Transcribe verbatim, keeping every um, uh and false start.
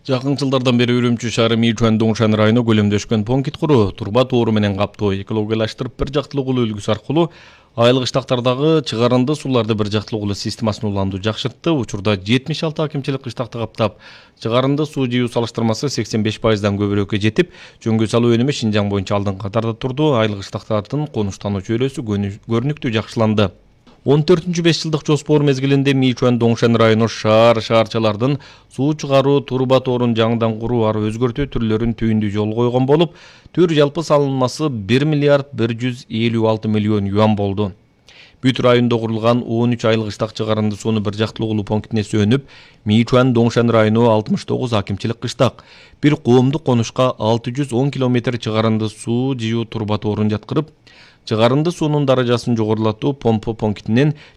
Жакын жылдардан бери Үрүмчү шаары Мичуан Доңшан району көлөмдөшкөн понкит куруу, турба тоору менен каптоо, экологиялаштырып бир жактылуу кылуу үлгүсү аркылуу айылык кыштактардагы чыгарынды сууларды бир жактылуу кылуу системасын улантуу жакшыртты. Учурда жетимиш алты акимчилик кыштакты каптап, чыгарынды суу жыюу салыштырмасы сексен беш пайыздан көбүрөөккө жетип, жөнгө салуу өнүмү Шинжаң боюнча алдыңкы катарда турду. Айылык кыштактардын конуштануучу өрөөсү көрүнүктүү жакшыланды. он төртүнчү беш жылдык жоспор мезгилинде Мичуан Доңшан району шаар шаарчалардын суу чыгаруу турба тоорун жаңыдан куруу, ары өзгөртүү түрлөрүн түйүндүү жол койгон болуп, түр жалпы салынмасы бир миллиард бир жүз элүү алты миллион юан болду. Бүт районунда курулган он үч айылык кыштак чыгарынды сууну бир жактылуу кылуу пунктине сөнүп, Мичуан Доңшан району алтымыш тогуз акимчилик кыштак, бир коомдук конушка алты жүз он километр чыгарынды суу жыюу турба тоорун жаткырып, чыгарынды суунун даражасын жогорулатуу помпа пунктинен